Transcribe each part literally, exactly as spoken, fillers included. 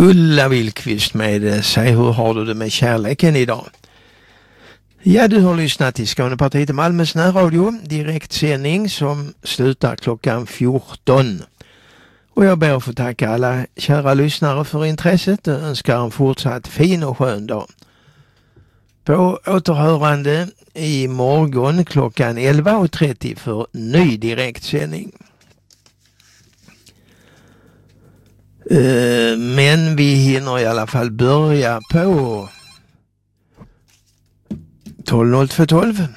Ulla Willqvist med Säg hur har du det med kärleken idag? Ja, du har lyssnat till Skånepartiet i Malmös närradio, direktsändning som slutar klockan fjorton. Och jag ber att få tacka alla kära lyssnare för intresset och önskar en fortsatt fin och skön dag. På återhörande i morgon klockan elva trettio för ny direktsändning. Uh, men vi hinner i alla fall börja på tolv noll två tolv.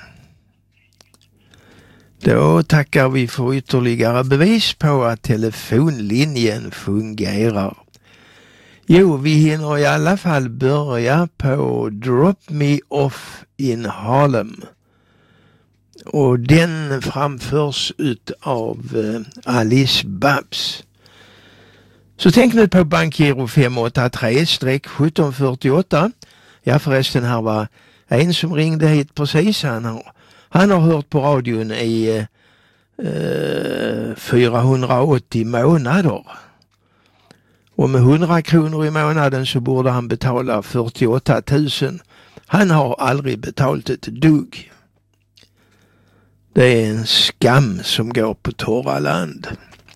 Då tackar vi för ytterligare bevis på att telefonlinjen fungerar. Jo, vi hinner i alla fall börja på Drop Me Off in Harlem. Och den framförs av uh, Alice Babs. Så tänk nu på bankgiro fem åtta tre sjutton fyrtioåtta. Ja, förresten, här var en som ringde hit precis. Han har, han har hört på radion i eh, fyrahundraåttio månader. Och med hundra kronor i månaden så borde han betala fyrtioåtta tusen. Han har aldrig betalat ett dugg. Det är en skam som går på torra land.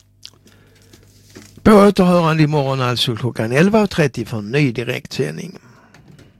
På återhörande imorgon alltså klockan elva trettio för en ny direktsändning.